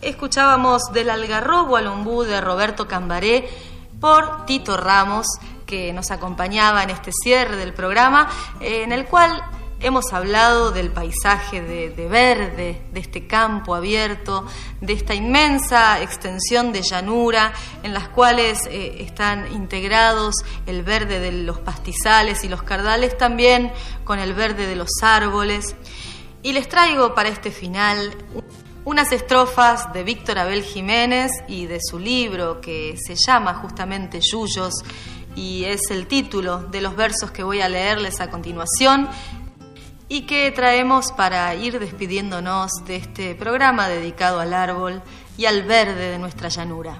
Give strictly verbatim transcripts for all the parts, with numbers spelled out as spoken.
escuchábamos Del Algarrobo al Ombú de Roberto Cambaré por Tito Ramos, que nos acompañaba en este cierre del programa, en el cual hemos hablado del paisaje de, de verde, de este campo abierto, de esta inmensa extensión de llanura en las cuales eh, están integrados el verde de los pastizales y los cardales, también con el verde de los árboles. Y les traigo para este final unas estrofas de Víctor Abel Jiménez y de su libro que se llama justamente Yuyos, y es el título de los versos que voy a leerles a continuación y que traemos para ir despidiéndonos de este programa dedicado al árbol y al verde de nuestra llanura.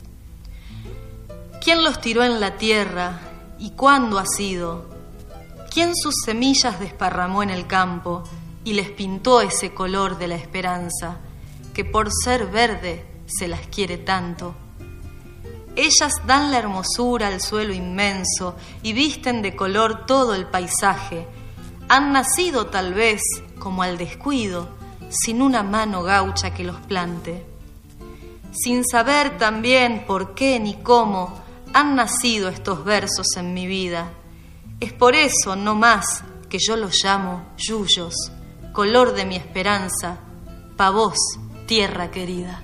¿Quién los tiró en la tierra y cuándo ha sido? ¿Quién sus semillas desparramó en el campo y les pintó ese color de la esperanza, que por ser verde se las quiere tanto? Ellas dan la hermosura al suelo inmenso y visten de color todo el paisaje. Han nacido tal vez como al descuido, sin una mano gaucha que los plante. Sin saber también por qué ni cómo han nacido estos versos en mi vida. Es por eso no más que yo los llamo yuyos, color de mi esperanza, pa' vos, tierra querida.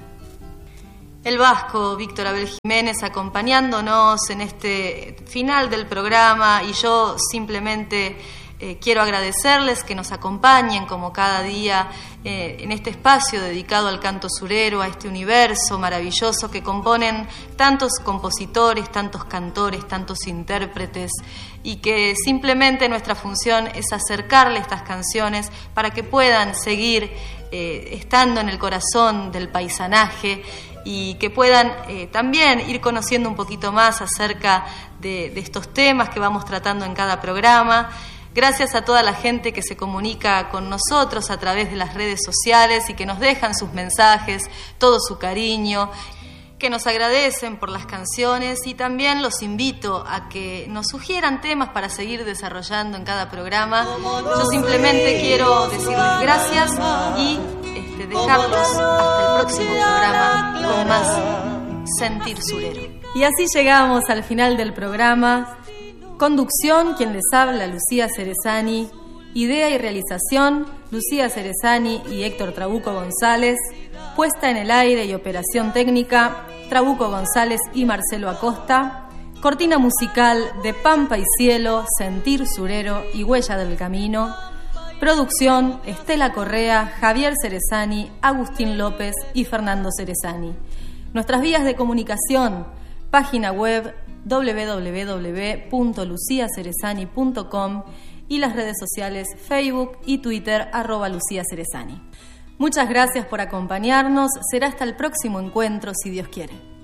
El vasco Víctor Abel Jiménez acompañándonos en este final del programa, y yo simplemente eh, quiero agradecerles que nos acompañen como cada día eh, en este espacio dedicado al canto surero, a este universo maravilloso que componen tantos compositores, tantos cantores, tantos intérpretes, y que simplemente nuestra función es acercarle estas canciones para que puedan seguir eh, estando en el corazón del paisanaje y que puedan eh, también ir conociendo un poquito más acerca de, de estos temas que vamos tratando en cada programa. Gracias a toda la gente que se comunica con nosotros a través de las redes sociales y que nos dejan sus mensajes, todo su cariño, que nos agradecen por las canciones, y también los invito a que nos sugieran temas para seguir desarrollando en cada programa. Yo simplemente quiero decirles gracias y este, dejarlos hasta el próximo programa con más Sentir Surero. Y así llegamos al final del programa. Conducción, quien les habla, Lucía Cerezani. Idea y realización, Lucía Cerezani y Héctor Trabuco González. Puesta en el aire y operación técnica, Trabuco González y Marcelo Acosta. Cortina musical de Pampa y Cielo, Sentir Surero y Huella del Camino. Producción, Estela Correa, Javier Cerezani, Agustín López y Fernando Cerezani. Nuestras vías de comunicación, página web doble u doble u doble u punto lucía cerezani punto com y las redes sociales Facebook y Twitter arroba Lucía Cerezani. Muchas gracias por acompañarnos. Será hasta el próximo encuentro, si Dios quiere.